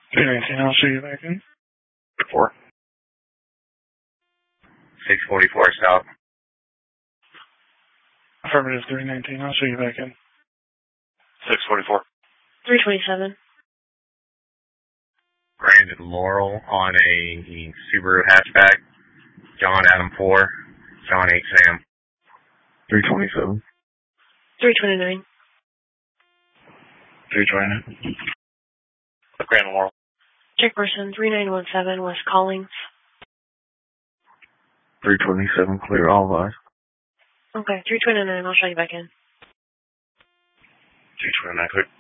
319, I'll show you back in. 4. 644 south. Affirmative 319, I'll show you back in. 644. 327. Brandon Laurel on a Subaru hatchback. John Adam 4. John 8 Sam. 327. 329. 329. Brandon Laurel. Check person 3917 West Collings. 327, clear all eyes. Okay, 329, I'll show you back in. 329, clear.